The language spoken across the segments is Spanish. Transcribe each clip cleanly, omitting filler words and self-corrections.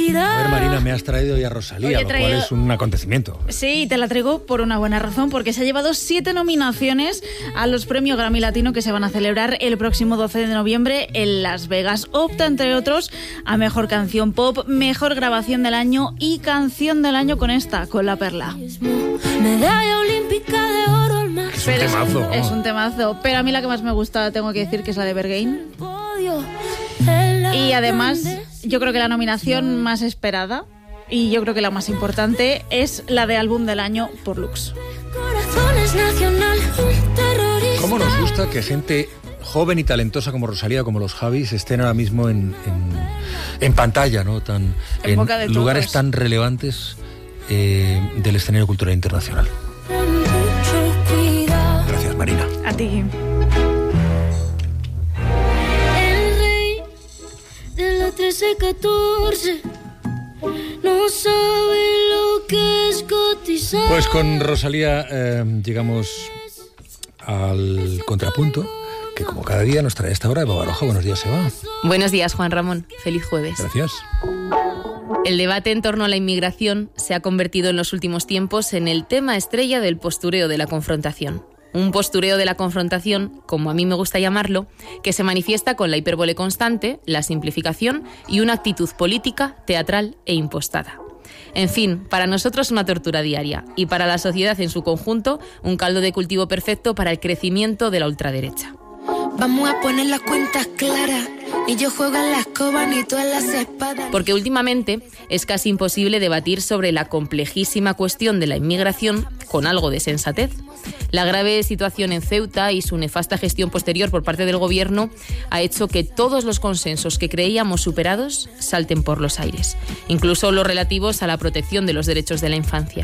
vida. A ver, Marina, me has traído ya a Rosalía, lo cual es un acontecimiento. Sí, te la traigo por una buena razón, porque se ha llevado 7 nominaciones a los premios Grammy Latino que se van a celebrar el próximo 12 de noviembre en Las Vegas. Opta, entre otros, a Mejor Canción Pop, Mejor Grabación del Año y Canción del Año con La Perla. Medalla olímpica de oro al máximo. Es un temazo. Es un temazo, pero a mí la que más me gusta, tengo que decir, que es la de Berghain. Y además, yo creo que la nominación más esperada, y yo creo que la más importante, es la de Álbum del Año por Lux. ¿Cómo nos gusta que gente joven y talentosa como Rosalía, como los Javis, estén ahora mismo en pantalla, ¿no? En boca de lugares todos. tan relevantes del escenario cultural internacional. Gracias, Marina. A ti. El rey de la 13-14 no sabe lo que es cotizar. Pues con Rosalía llegamos al contrapunto, que como cada día nos trae a esta hora Eva Baroja. Buenos días, Eva. Buenos días, Juan Ramón. Feliz jueves. Gracias. El debate en torno a la inmigración se ha convertido en los últimos tiempos en el tema estrella del postureo de la confrontación. Un postureo de la confrontación, como a mí me gusta llamarlo, que se manifiesta con la hipérbole constante, la simplificación y una actitud política, teatral e impostada. En fin, para nosotros una tortura diaria y para la sociedad en su conjunto un caldo de cultivo perfecto para el crecimiento de la ultraderecha. Vamos a poner las cuentas claras. Ni yo juego en la escoba ni tú en las espadas. Porque últimamente es casi imposible debatir sobre la complejísima cuestión de la inmigración con algo de sensatez. La grave situación en Ceuta y su nefasta gestión posterior por parte del gobierno ha hecho que todos los consensos que creíamos superados salten por los aires, incluso los relativos a la protección de los derechos de la infancia.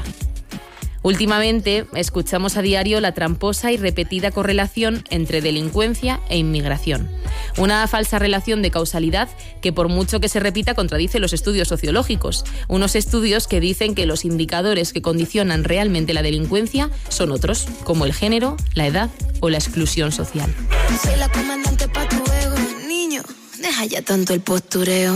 Últimamente escuchamos a diario la tramposa y repetida correlación entre delincuencia e inmigración. Una falsa relación de causalidad que, por mucho que se repita, contradice los estudios sociológicos. Unos estudios que dicen que los indicadores que condicionan realmente la delincuencia son otros, como el género, la edad o la exclusión social. Soy la comandante pa' tu ego. Niño, deja ya tanto el postureo.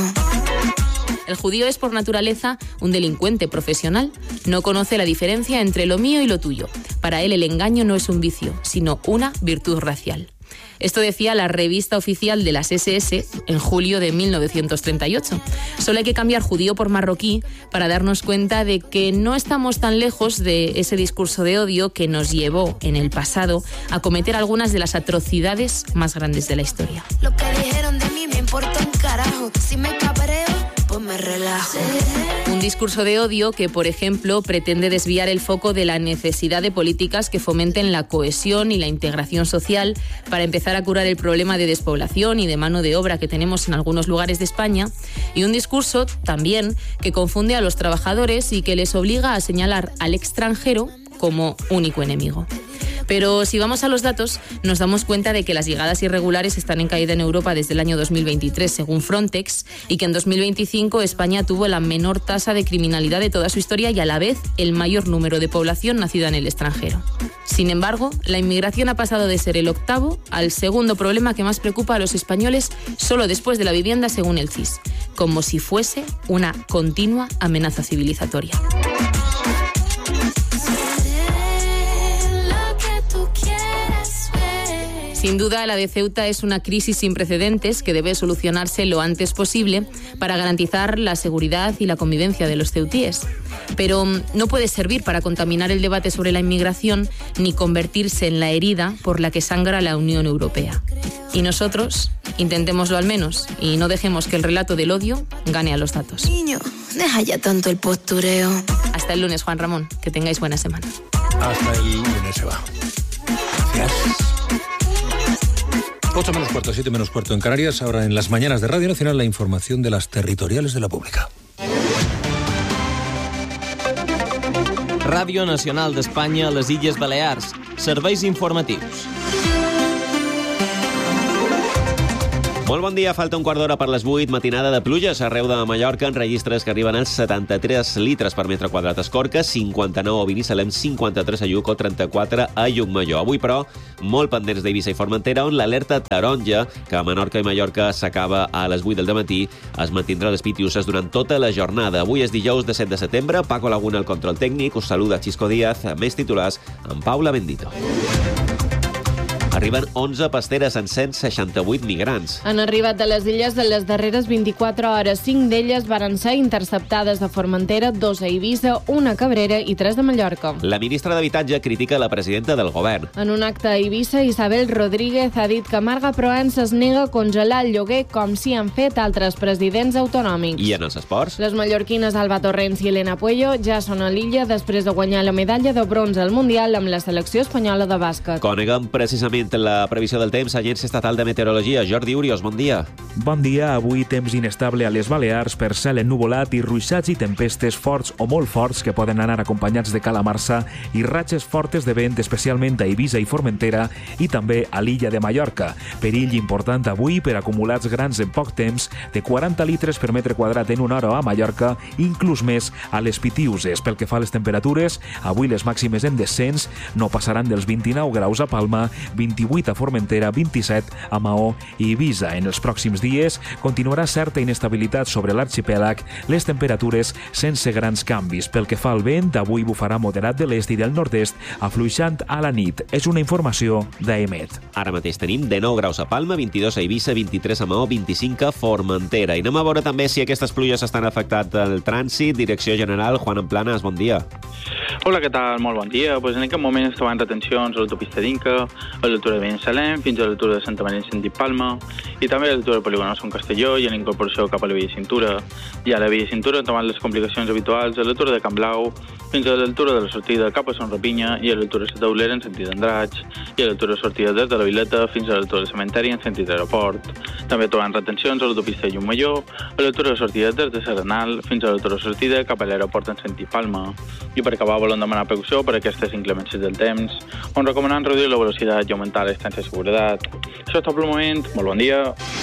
El judío es por naturaleza un delincuente profesional. No conoce la diferencia entre lo mío y lo tuyo. Para él el engaño no es un vicio, sino una virtud racial. Esto decía la revista oficial de las SS en julio de 1938. Solo hay que cambiar judío por marroquí para darnos cuenta de que no estamos tan lejos de ese discurso de odio que nos llevó en el pasado a cometer algunas de las atrocidades más grandes de la historia. Lo que dijeron de mí me importa un carajo. Si me cabreo, pues me relajo. Un discurso de odio que, por ejemplo, pretende desviar el foco de la necesidad de políticas que fomenten la cohesión y la integración social para empezar a curar el problema de despoblación y de mano de obra que tenemos en algunos lugares de España, y un discurso también que confunde a los trabajadores y que les obliga a señalar al extranjero como único enemigo. Pero si vamos a los datos, nos damos cuenta de que las llegadas irregulares están en caída en Europa desde el año 2023, según Frontex, y que en 2025 España tuvo la menor tasa de criminalidad de toda su historia y a la vez el mayor número de población nacida en el extranjero. Sin embargo, la inmigración ha pasado de ser el octavo al segundo problema que más preocupa a los españoles, solo después de la vivienda, según el CIS, como si fuese una continua amenaza civilizatoria. Sin duda, la de Ceuta es una crisis sin precedentes que debe solucionarse lo antes posible para garantizar la seguridad y la convivencia de los ceutíes. Pero no puede servir para contaminar el debate sobre la inmigración ni convertirse en la herida por la que sangra la Unión Europea. Y nosotros, intentémoslo al menos, y no dejemos que el relato del odio gane a los datos. Niño, deja ya tanto el postureo. Hasta el lunes, Juan Ramón. Que tengáis buena semana. Hasta el lunes, Eva. Gracias. 8 menos cuarto, 7 menos cuarto en Canarias. Ahora en las mañanas de Radio Nacional, la información de las territoriales de la Pública. Ràdio Nacional d'Espanya a les Illes Balears. Serveis informatius. Molt bon dia, falta un quart d'hora per les 8, matinada de pluges arreu de Mallorca, en registres que arriben als 73 litres per metre quadrat a Escorca, 59 a Binissalem, 53 a Lluc o 34 a Llucmajor. Avui, però, molt pendents d'Eivissa i Formentera, on l'alerta taronja, que a Menorca i Mallorca s'acaba a les 8 del matí, es mantindrà a les Pitiuses durant tota la jornada. Avui és dijous de 7 de setembre, Paco Laguna al control tècnic, us saluda Xisco Díaz, més titulars amb Paula Bendito. Arriben 11 pasteres amb 168 migrants. Han arribat de les illes de les darreres 24 hores. 5 d'elles varen ser interceptades de Formentera, 2 a Eivissa, 1 a Cabrera i 3 de Mallorca. La ministra d'Habitatge critica la presidenta del govern. En un acte a Eivissa, Isabel Rodríguez ha dit que Marga Proença es nega a congelar el lloguer com si han fet altres presidents autonòmics. I en els esports? Les mallorquines Alba Torrents i Elena Puello ja són a l'illa després de guanyar la medalla de bronze al Mundial amb la selecció espanyola de bàsquet. Coneguem precisament la previsió del temps, Agència Estatal de Meteorologia. Jordi Urios, bon dia. Bon dia. Avui temps inestable a les Balears per cel ennuvolat i ruixats i tempestes forts o molt forts que poden anar acompanyats de calamarsa i ratxes fortes de vent, especialment a Eivissa i Formentera i també a l'illa de Mallorca. Perill important avui per acumulats grans en poc temps de 40 litres per metre quadrat en una hora a Mallorca, inclús més a les Pitiuses. Pel que fa a les temperatures, avui les màximes en descens no passaran dels 29 graus a Palma, 28 a Formentera, 27 a Maó i Eivissa. En els pròxims dies continuarà certa inestabilitat sobre l'arxipèlag, les temperatures sense grans canvis. Pel que fa al vent, avui bufarà moderat de l'est i del nord-est, afluixant a la nit. És una informació d'EMET. Ara mateix tenim 19 graus a Palma, 22 a Eivissa, 23 a Maó, 25 a Formentera. I anem a veure també si aquestes pluges estan afectant el trànsit. Direcció General, Juan Planas, bon dia. Hola, què tal? Molt bon dia. En aquest moment estaven retencions a l'autopista d'Inca, a l'altura de Binissalem, fins a l'altura de Santa Maria en sentit Palma, i també a l'altura del polígon Son Castelló i a la incorporació cap a la via Cintura. I a la via Cintura han les complicacions habituals a l'altura de Camp Blau, fins a l'altura de la sortida cap a Son Rapinya i a l'altura de la Taulera en sentit Andratx, i a l'altura de sortida des de la Vileta fins a l'altura del cementeri en sentit aeroport. També troben retencions a l'autopista de Llucmajor, a l'altura de sortida des de Serenal fins a l'altura de sortida cap a l'aeroport en sentit Palma. I per acabar volem demanar precaució per aquestes inclemències del temps, on recomanen reduir la velocitat i augmentar la distància de seguretat. Això és tot pel moment. Molt bon dia.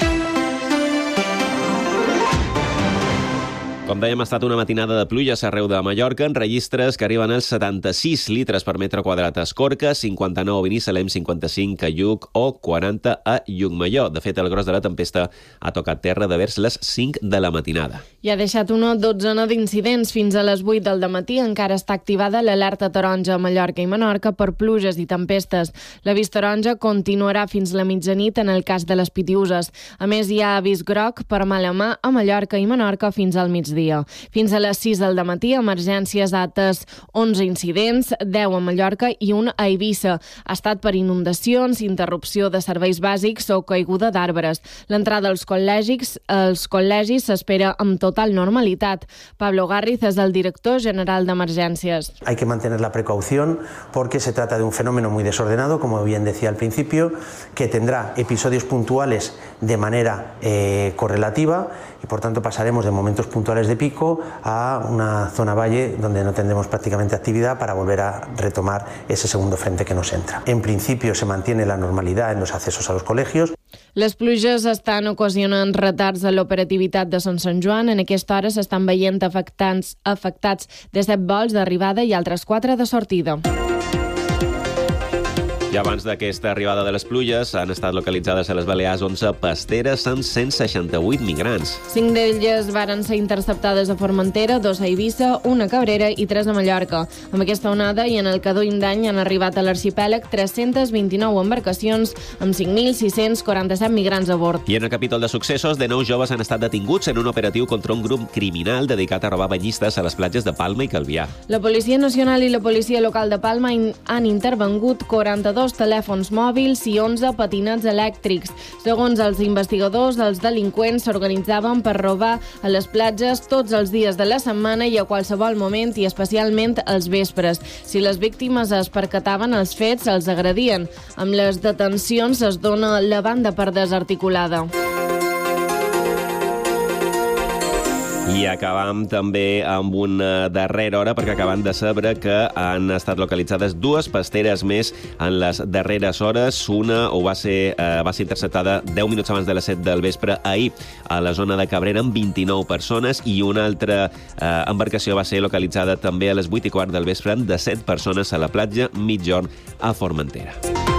Com dèiem, ha estat una matinada de pluges arreu de Mallorca, en registres que arriben als 76 litres per metre quadrat a Escorca, 59 a Binissalem, 55 a Lluc o 40 a Llucmajor. De fet, el gros de la tempesta ha tocat terra de vers les 5 de la matinada. I ha deixat una dotzena d'incidents. Fins a les 8 del dematí encara està activada l'alerta taronja a Mallorca i Menorca per pluges i tempestes. L'avís taronja continuarà fins la mitjanit en el cas de les Pitiuses. A més, hi ha avís groc per mala mà a Mallorca i Menorca fins al migdia. Fins a les 6 del matí, Emergències ha atès 11 incidents, 10 a Mallorca i 1 a Eivissa. Ha estat per inundacions, interrupció de serveis bàsics o caiguda d'arbres. L'entrada als col·legis s'espera amb total normalitat. Pablo Garriz és el director general d'Emergències. Hay que mantener la precaución porque se trata de un fenómeno muy desordenado, como bien decía al principio, que tendrá episodios puntuales de manera correlativa y por tanto pasaremos de momentos puntuales de pico a una zona valle donde no tendremos prácticamente actividad para volver a retomar ese segundo frente que nos entra. En principio se mantiene la normalidad en los accesos a los colegios. Les pluges estan ocasionant retards a l'operativitat de Sant Joan. En aquesta hora s'estan veient afectats 17 vols d'arribada i altres 4 de sortida. I abans d'aquesta arribada de les pluges han estat localitzades a les Balears 11 pasteres amb 168 migrants. 5 d'elles varen ser interceptades a Formentera, 2 a Eivissa, 1 a Cabrera i 3 a Mallorca. Amb aquesta onada i en el caduïm d'any han arribat a l'arxipèlag 329 embarcacions amb 5.647 migrants a bord. I en el capítol de successos, de 9 joves han estat detinguts en un operatiu contra un grup criminal dedicat a robar banyistes a les platges de Palma i Calvià. La Policia Nacional i la Policia Local de Palma han intervengut 42 telèfons mòbils i 11 patinets elèctrics. Segons els investigadors, els delinqüents s'organitzaven per robar a les platges tots els dies de la setmana i a qualsevol moment i especialment als vespres. Si les víctimes es percataven els fets, els agredien. Amb les detencions es dona la banda per desarticulada. I acabam també amb una darrera hora, perquè acabem de saber que han estat localitzades 2 pasteres més en les darreres hores. Una va ser interceptada 10 minuts abans de les 7 del vespre ahir a la zona de Cabrera amb 29 persones i una altra embarcació va ser localitzada també a les 8:15 del vespre amb 17 persones a la platja Migjorn a Formentera.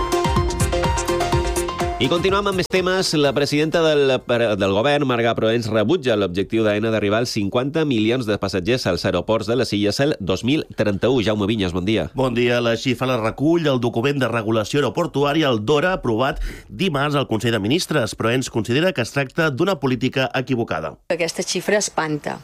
I continuem amb més temes. La presidenta del govern, Marga Proens, rebutja l'objectiu d'AENA d'arribar als 50 milions de passatgers als aeroports de les Illes el 2031. Jaume Vinyes, bon dia. Bon dia. La xifra la recull el document de regulació aeroportuària, el DORA, aprovat dimarts al Consell de Ministres. Proens considera que es tracta d'una política equivocada. Aquesta xifra espanta.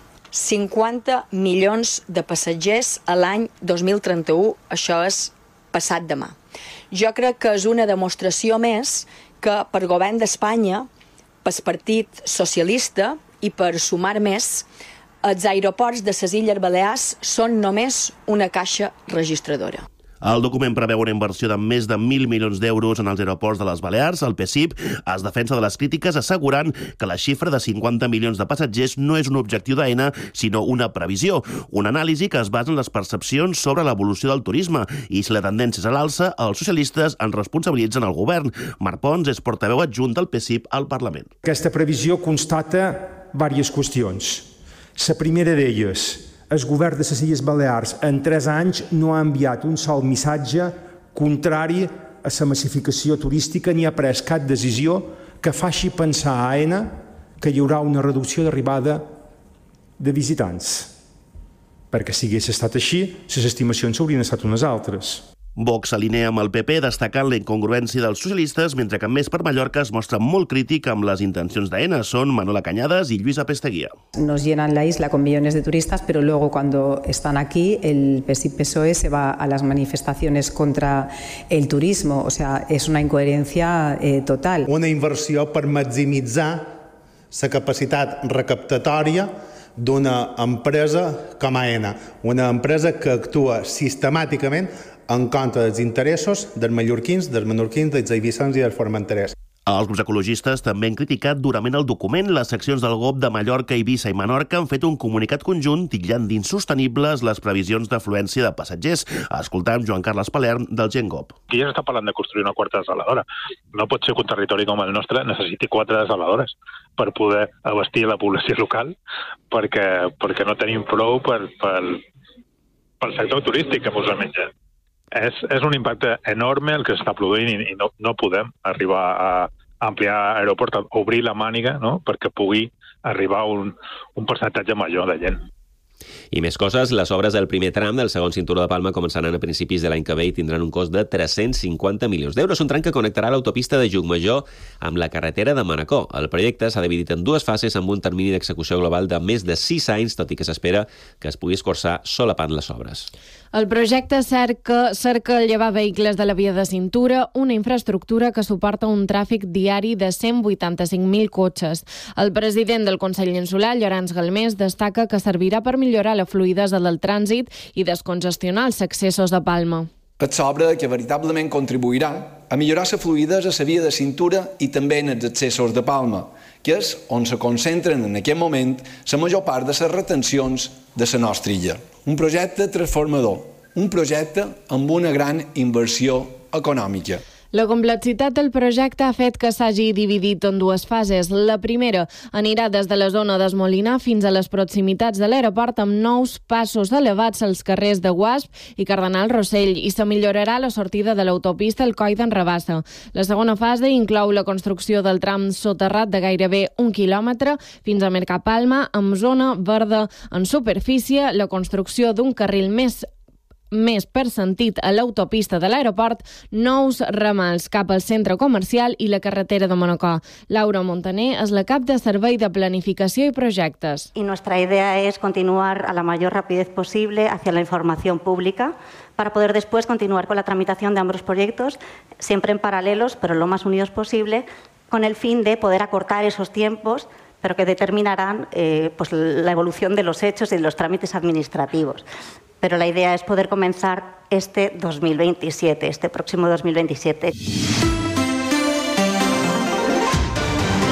50 milions de passatgers a l'any 2031, això és passat demà. Jo crec que és una demostració més que per govern d'Espanya, pel Partit Socialista i per sumar més, els aeroports de les Illes Balears són només una caixa registradora. El document preveu una inversió de més de 1.000 milions d'euros en els aeroports de les Balears. El PSIP es defensa de les crítiques assegurant que la xifra de 50 milions de passatgers no és un objectiu d'AENA, sinó una previsió. Una anàlisi que es basa en les percepcions sobre l'evolució del turisme i si la tendència és a l'alça, els socialistes en responsabilitzen el govern. Marc Pons és portaveu adjunt del PSIP al Parlament. Aquesta previsió constata diverses qüestions. La primera d'elles, el govern de les Illes Balears en 3 anys no ha enviat un sol missatge contrari a la massificació turística ni ha pres cap decisió que faci pensar a AENA que hi haurà una reducció d'arribada de visitants. Perquè si hagués estat així, les estimacions haurien estat unes altres. Vox s'alinea amb el PP destacant la incongruència dels socialistes, mentre que Més per Mallorca es mostra molt crític amb les intencions d'AENA. Són Manuela Cañadas y Luisa Pesteguía. Nos llenan la isla con millones de turistas, pero luego cuando están aquí, el PSIP-PSOE se va a las manifestaciones contra el turismo. O sea, es una incoherencia total. Una inversió per maximitzar la capacitat recaptatòria d'una empresa com AENA, una empresa que actua sistemàticament en contra dels interessos dels mallorquins, dels menorquins, dels eivissans i dels formenterers. Els grups ecologistes també han criticat durament el document. Les seccions del GOP de Mallorca, Eivissa i Menorca han fet un comunicat conjunt titllant d'insostenibles les previsions d'afluència de passatgers. Escoltam Joan Carles Palern del GenGOP. Aquí ja s'està parlant de construir una quarta desaladora. No pot ser que un territori com el nostre necessiti 4 desaladores per poder abastir la població local perquè no tenim prou pel sector turístic que mos el menja. És un impacte enorme el que s'està produint i no podem arribar a ampliar l'aeroport, a obrir la màniga, no?, perquè pugui arribar un percentatge major de gent. I més coses, les obres del primer tram del segon cinturó de Palma començaran a principis de l'any que ve i tindran un cost de 350 milions d'euros. Un tram que connectarà l'autopista de Llucmajor amb la carretera de Manacor. El projecte s'ha dividit en 2 fases amb un termini d'execució global de més de 6 anys, tot i que s'espera que es pugui escurçar solapant les obres. El projecte cerca llevar vehicles de la via de cintura, una infraestructura que suporta un tràfic diari de 185.000 cotxes. El president del Consell Insular, Llorenç Galmés, destaca que servirà per millorar la fluïdesa del trànsit i descongestionar els accessos de Palma. És obra que veritablement contribuirà a millorar la fluïdesa a la via de cintura i també en els accessos de Palma, que és on se concentren en aquest moment la major part de les retencions de la nostra illa. Un projecte transformador, un projecte amb una gran inversió econòmica. La complexitat del projecte ha fet que s'hagi dividit en 2 fases. La primera anirà des de la zona d'Esmolinar fins a les proximitats de l'aeroport amb nous passos elevats als carrers de Guasp i Cardenal Rossell i se millorarà la sortida de l'autopista al Coll d'en Rabassa. La segona fase inclou la construcció del tram soterrat de gairebé 1 quilòmetre fins a Mercapalma amb zona verda en superfície, la construcció d'un carril més per sentit a l'autopista de l'aeroport, nous ramals cap al centre comercial i la carretera de Manacor. Laura Montaner és la cap de Servei de Planificació i Projectes. Y nuestra idea es continuar a la mayor rapidez posible hacia la información pública para poder después continuar con la tramitación de ambos proyectos, siempre en paralelos, pero lo más unidos posible, con el fin de poder acortar esos tiempos, pero que determinarán la evolución de los hechos y de los trámites administrativos. Pero la idea es poder comenzar este 2027, este próximo 2027.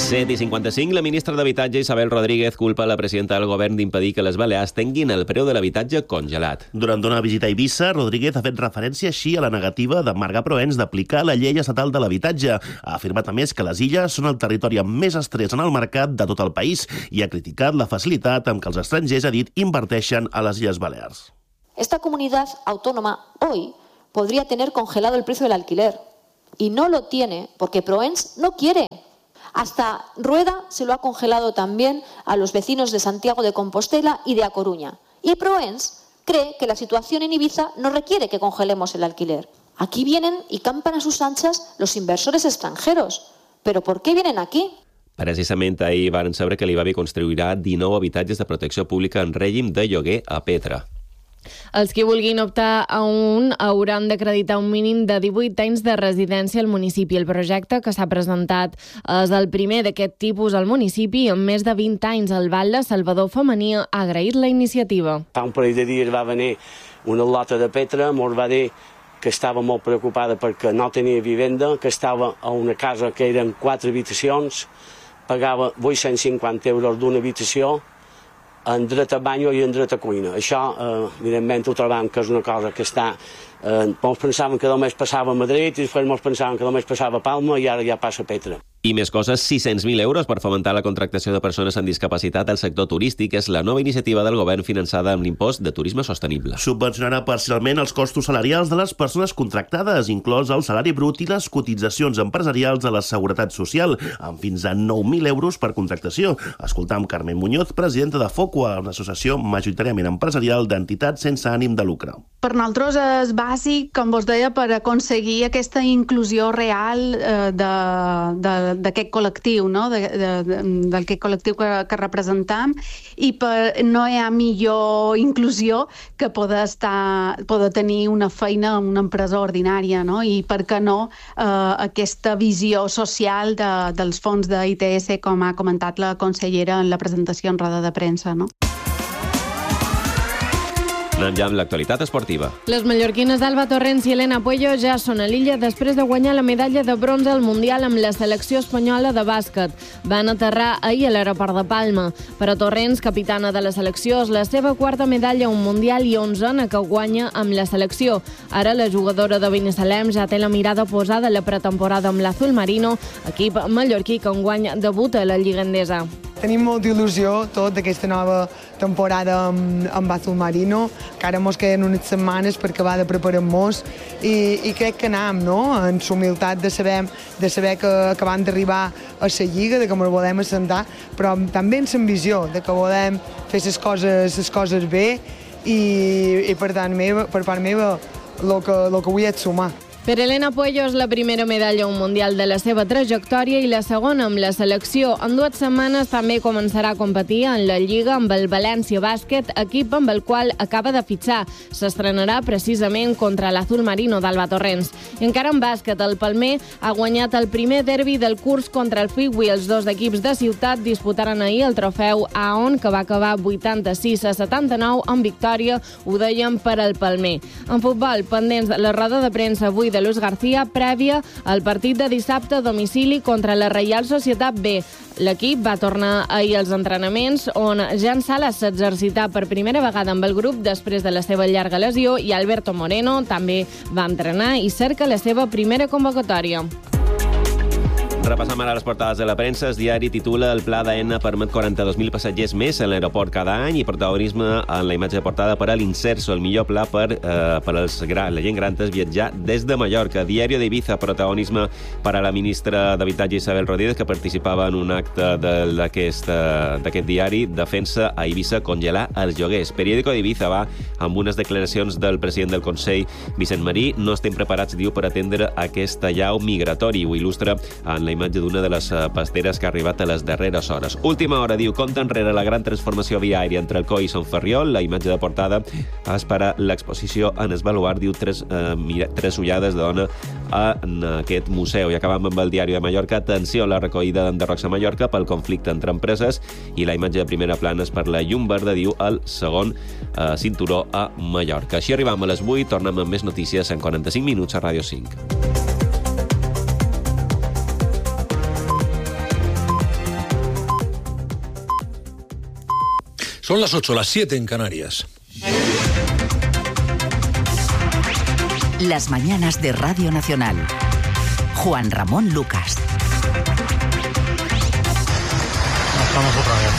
7:55, la ministra d'Habitatge Isabel Rodríguez culpa la presidenta del govern d'impedir que les Balears tinguin el preu de l'habitatge congelat. Durant una visita a Eivissa, Rodríguez ha fet referència així a la negativa de Marga Proens d'aplicar la llei estatal de l'habitatge. Ha afirmat a més que les illes són el territori amb més estrès en el mercat de tot el país i ha criticat la facilitat amb què els estrangers, ha dit, inverteixen a les Illes Balears. Esta comunidad autónoma hoy podría tener congelado el precio del alquiler y no lo tiene porque Proens no quiere. Hasta Rueda se lo ha congelado también a los vecinos de Santiago de Compostela y de A Coruña. Y Proens cree que la situación en Ibiza no requiere que congelemos el alquiler. Aquí vienen y campan a sus anchas los inversores extranjeros. ¿Pero por qué vienen aquí? Precisament ahir van saber que l'IBABI construirà 19 habitatges de protecció pública en règim de lloguer a Petra. Els que vulguin optar a un hauran d'acreditar un mínim de 18 anys de residència al municipi. El projecte que s'ha presentat és el primer d'aquest tipus al municipi en més de 20 anys. El batlle Salvador Femení ha agraït la iniciativa. Fa un parell de dies va venir una lota de Petra, ens va dir que estava molt preocupada perquè no tenia vivenda, que estava a una casa que eren 4 habitacions, pagava 850 euros d'una habitació, en dret a banyo i en dret a cuina. Això, evidentment, ho trobem que és una cosa que està... Ens pensàvem que només passava a Madrid i després ens pensàvem que només passava a Palma i ara ja passa a Petra. I més coses, 600.000 euros per fomentar la contractació de persones amb discapacitat al sector turístic és la nova iniciativa del govern finançada amb l'impost de turisme sostenible. Subvencionarà parcialment els costos salarials de les persones contractades, inclòs el salari brut i les cotitzacions empresarials a la Seguretat Social, amb fins a 9.000 euros per contractació. Escoltam Carmen Muñoz, presidenta de FOCUA, una associació majoritàriament empresarial d'entitats sense ànim de lucre. Per nosaltres és bàsic, com vos deia, per aconseguir aquesta inclusió real d'aquest col·lectiu, no? d'aquest col·lectiu que representam, i no hi ha millor inclusió que poder tenir una feina en una empresa ordinària, no? I per què no aquesta visió social dels fons d'ITS, com ha comentat la consellera en la presentació en roda de premsa, no? Anem ja amb l'actualitat esportiva. Les mallorquines Alba Torrents i Elena Puello ja són a l'illa després de guanyar la medalla de bronze al Mundial amb la selecció espanyola de bàsquet. Van aterrar ahir a l'aeroport de Palma. Per a Torrents, capitana de la selecció, és la seva quarta medalla a un Mundial i 11a que guanya amb la selecció. Ara la jugadora de Binissalem ja té la mirada posada a la pretemporada amb l'Azul Marino, equip mallorquí que enguany debuta a la Lliga Endesa. Tenim molta il·lusió tot d'aquesta nova temporada amb Azul Marino, que ara ens queden unes setmanes per acabar de preparar-nos i crec que anem, no?, amb la humilitat de saber que acabem d'arribar a la Lliga, de que ens volem assentar, però també amb l'ambició de que volem fer les coses bé i per tant, per part meva, el que vull és sumar. Per Elena Puello és la primera medalla a un Mundial de la seva trajectòria i la segona amb la selecció. En 2 setmanes també començarà a competir en la Lliga amb el València Bàsquet, equip amb el qual acaba de fitxar. S'estrenarà precisament contra l'Azul Marino d'Alba Torrents. I encara en bàsquet, el Palmer ha guanyat el primer derbi del curs contra el Figui. Els dos equips de ciutat disputaren ahir el trofeu Aon, que va acabar 86-79 amb victòria, ho dèiem, per al Palmer. En futbol, pendents de la roda de premsa avui de Luis García, prèvia al partit de dissabte a domicili contra la Reial Societat B. L'equip va tornar ahir als entrenaments, on Jan Salas s'exercità per primera vegada amb el grup després de la seva llarga lesió i Alberto Moreno també va entrenar i cerca la seva primera convocatòria. Repassam ara les portades de la premsa. El diari titula "El pla d'Aena permet 42.000 passatgers més en l'aeroport cada any" i protagonisme en la imatge de portada per a l'Inserso, el millor pla per la gent gran és viatjar des de Mallorca. Diario de Ibiza, protagonisme per a la ministra d'Habitatge Isabel Rodríguez, que participava en un acte d'aquest diari, defensa a Ibiza congelar els lloguers. Periódico de Ibiza va amb unes declaracions del president del Consell, Vicent Marí. No estem preparats, diu, per atendre aquest allau migratori. Ho il·lustra en la imatge d'una de les pasteres que ha arribat a les darreres hores. Última hora, diu, compta enrere la gran transformació viària entre Alcoi i Sant Ferriol. La imatge de portada és per a l'exposició en el baluard, diu, tres ullades de dona en aquest museu. I acabam amb el diari de Mallorca. Atenció a la recollida d'enderrocs a Mallorca pel conflicte entre empreses, i la imatge de primera plana és per la llum verda, diu, el segon cinturó a Mallorca. Així arribam a les 8, tornem amb més notícies en 45 minuts a Ràdio 5. Son las 8, las 7 en Canarias. Las mañanas de Radio Nacional. Juan Ramón Lucas. Estamos otra vez.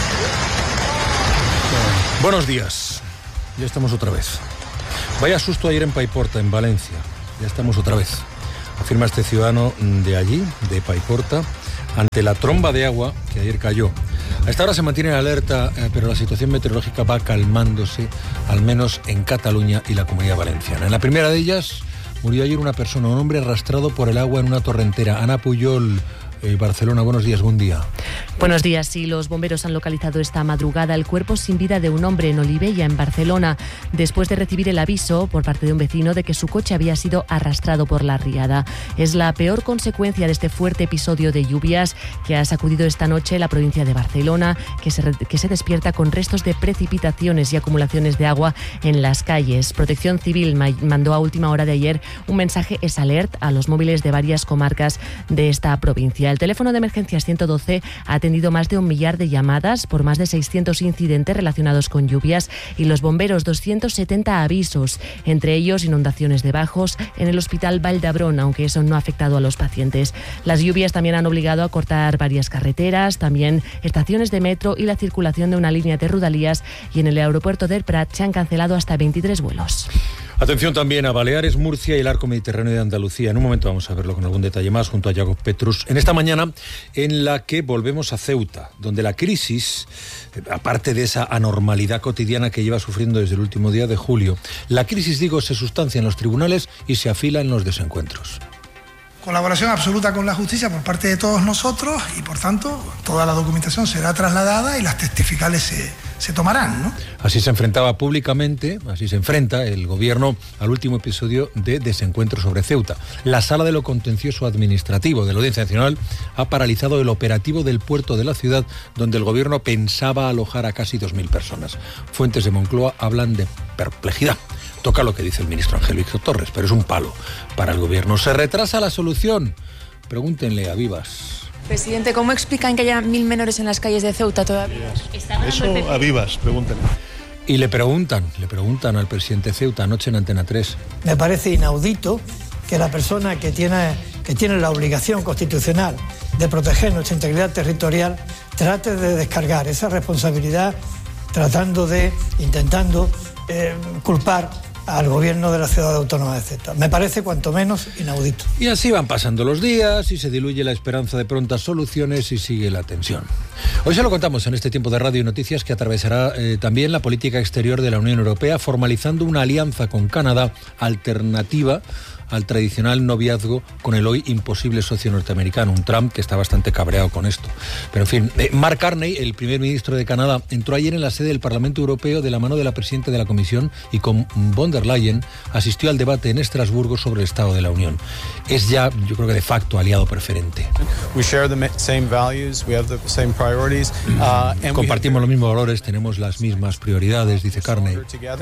Buenos días. Ya estamos otra vez. Vaya susto ayer en Paiporta, en Valencia. Ya estamos otra vez. Afirma este ciudadano de allí, de Paiporta, ante la tromba de agua que ayer cayó. A esta hora se mantiene en alerta, pero la situación meteorológica va calmándose, al menos en Cataluña y la Comunidad Valenciana. En la primera de ellas murió ayer una persona, un hombre arrastrado por el agua en una torrentera. Ana Puyol, Barcelona, buenos días, buen día. Buenos días, sí, los bomberos han localizado esta madrugada el cuerpo sin vida de un hombre en Olivella, en Barcelona, después de recibir el aviso por parte de un vecino de que su coche había sido arrastrado por la riada. Es la peor consecuencia de este fuerte episodio de lluvias que ha sacudido esta noche la provincia de Barcelona, que se despierta con restos de precipitaciones y acumulaciones de agua en las calles. Protección Civil mandó a última hora de ayer un mensaje SALERT a los móviles de varias comarcas de esta provincia. El teléfono de emergencias 112 ha atendido más de 1 millar de llamadas por más de 600 incidentes relacionados con lluvias y los bomberos 270 avisos, entre ellos inundaciones de bajos en el Hospital Vall d'Hebron, aunque eso no ha afectado a los pacientes. Las lluvias también han obligado a cortar varias carreteras, también estaciones de metro y la circulación de una línea de Rodalías, y en el aeropuerto del Prat se han cancelado hasta 23 vuelos. Atención también a Baleares, Murcia y el arco mediterráneo de Andalucía. En un momento vamos a verlo con algún detalle más junto a Jacob Petrus. En esta mañana en la que volvemos a Ceuta, donde la crisis, aparte de esa anormalidad cotidiana que lleva sufriendo desde el último día de julio, la crisis, digo, se sustancia en los tribunales y se afila en los desencuentros. Colaboración absoluta con la justicia por parte de todos nosotros y, por tanto, toda la documentación será trasladada y las testificales se tomarán, ¿no? Así se enfrentaba públicamente, así se enfrenta el gobierno al último episodio de desencuentro sobre Ceuta. La Sala de lo Contencioso Administrativo de la Audiencia Nacional ha paralizado el operativo del puerto de la ciudad, donde el gobierno pensaba alojar a casi 2.000 personas. Fuentes de Moncloa hablan de perplejidad. Toca lo que dice el ministro Ángel Víctor Torres, pero es un palo para el gobierno. ¿Se retrasa la solución? Pregúntenle a Vivas. Presidente, ¿cómo explican que haya 1.000 menores en las calles de Ceuta todavía? Eso a Vivas, pregúntenle. Y le preguntan al presidente Ceuta anoche en Antena 3. Me parece inaudito que la persona que tiene la obligación constitucional de proteger nuestra integridad territorial trate de descargar esa responsabilidad intentando culpar al gobierno de la ciudad autónoma de Ceuta. Me parece cuanto menos inaudito. Y así van pasando los días y se diluye la esperanza de prontas soluciones y sigue la tensión. Hoy se lo contamos en este tiempo de Radio y Noticias que atravesará también la política exterior de la Unión Europea, formalizando una alianza con Canadá alternativa al tradicional noviazgo con el hoy imposible socio norteamericano, un Trump que está bastante cabreado con esto. Pero en fin, Mark Carney, el primer ministro de Canadá, entró ayer en la sede del Parlamento Europeo de la mano de la presidenta de la Comisión y con von der Leyen asistió al debate en Estrasburgo sobre el Estado de la Unión. Es ya, yo creo que de facto, aliado preferente. Compartimos los mismos valores, tenemos las mismas prioridades, dice Carney.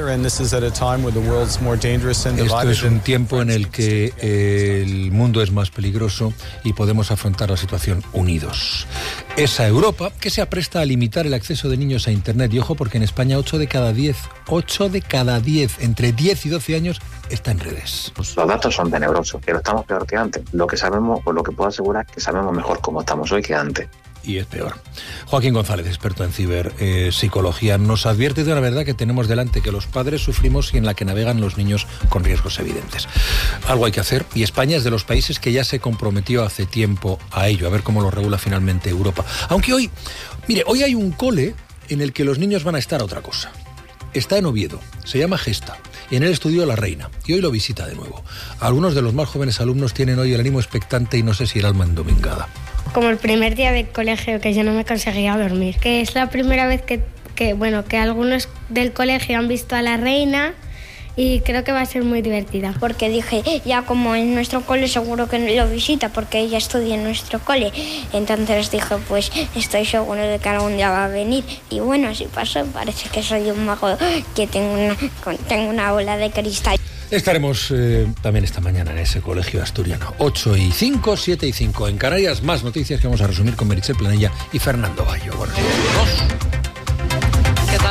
Esto es un tiempo en el que el mundo es más peligroso y podemos afrontar la situación unidos. Esa Europa que se apresta a limitar el acceso de niños a Internet. Y ojo, porque en España 8 de cada 10, entre 10 y 12 años, está en redes. Los datos son tenebrosos, pero estamos peor que antes. Lo que sabemos, o lo que puedo asegurar, que sabemos mejor cómo estamos hoy que antes. Y es peor. Joaquín González, experto en ciberpsicología, nos advierte de una verdad que tenemos delante, que los padres sufrimos y en la que navegan los niños con riesgos evidentes. Algo hay que hacer y España es de los países que ya se comprometió hace tiempo a ello, a ver cómo lo regula finalmente Europa. Aunque hoy hay un cole en el que los niños van a estar a otra cosa. Está en Oviedo, se llama Gesta, y en él estudió La Reina, y hoy lo visita de nuevo. Algunos de los más jóvenes alumnos tienen hoy el ánimo expectante y no sé si el alma endomingada. Como el primer día de colegio, que yo no me conseguía dormir. Que es la primera vez que algunos del colegio han visto a La Reina y creo que va a ser muy divertida. Porque dije, ya como en nuestro cole seguro que lo visita porque ella estudia en nuestro cole. Entonces dije, pues estoy seguro de que algún día va a venir. Y bueno, así pasó, parece que soy un mago que tengo una bola de cristal. Estaremos también esta mañana en ese colegio asturiano. 8:05, 7:05 en Canarias. Más noticias que vamos a resumir con Meritxell Planella y Fernando Bayo. Buenos días. ¿Qué tal? Buenos días.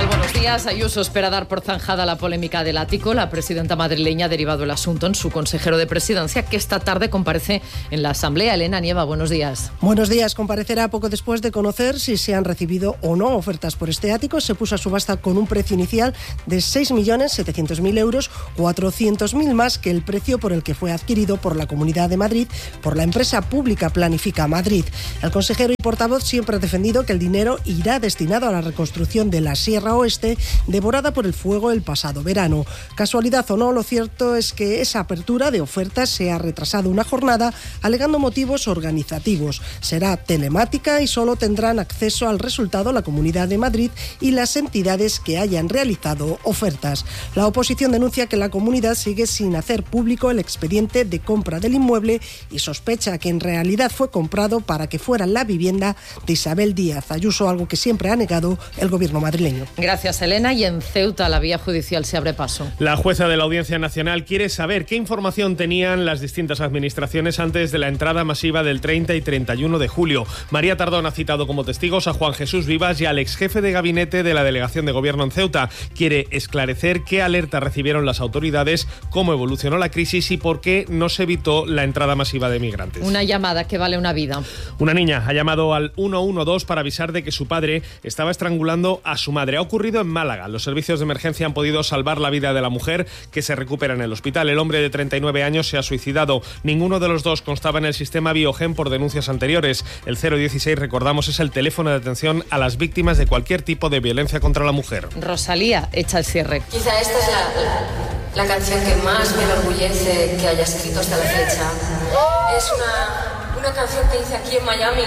Díaz Ayuso espera dar por zanjada la polémica del ático. La presidenta madrileña ha derivado el asunto en su consejero de presidencia, que esta tarde comparece en la Asamblea. Elena Nieva, buenos días. Buenos días. Comparecerá poco después de conocer si se han recibido o no ofertas por este ático. Se puso a subasta con un precio inicial de 6.700.000 euros, 400.000 más que el precio por el que fue adquirido por la Comunidad de Madrid por la empresa pública Planifica Madrid. El consejero y portavoz siempre ha defendido que el dinero irá destinado a la reconstrucción de la Sierra Oeste, devorada por el fuego el pasado verano. Casualidad o no, lo cierto es que esa apertura de ofertas se ha retrasado una jornada, alegando motivos organizativos. Será telemática y solo tendrán acceso al resultado la Comunidad de Madrid y las entidades que hayan realizado ofertas. La oposición denuncia que la comunidad sigue sin hacer público el expediente de compra del inmueble y sospecha que en realidad fue comprado para que fuera la vivienda de Isabel Díaz Ayuso, algo que siempre ha negado el gobierno madrileño. Gracias, Elena. Y en Ceuta la vía judicial se abre paso. La jueza de la Audiencia Nacional quiere saber qué información tenían las distintas administraciones antes de la entrada masiva del 30 y 31 de julio. María Tardón ha citado como testigos a Juan Jesús Vivas y al exjefe de gabinete de la Delegación de Gobierno en Ceuta. Quiere esclarecer qué alerta recibieron las autoridades, cómo evolucionó la crisis y por qué no se evitó la entrada masiva de migrantes. Una llamada que vale una vida. Una niña ha llamado al 112 para avisar de que su padre estaba estrangulando a su madre. Ha ocurrido en Málaga. Los servicios de emergencia han podido salvar la vida de la mujer, que se recupera en el hospital. El hombre de 39 años se ha suicidado. Ninguno de los dos constaba en el sistema Biogen por denuncias anteriores. El 016, recordamos, es el teléfono de atención a las víctimas de cualquier tipo de violencia contra la mujer. Rosalía echa el cierre. Quizá esta es la canción que más me enorgullece que haya escrito hasta la fecha. Es una canción que hice aquí en Miami.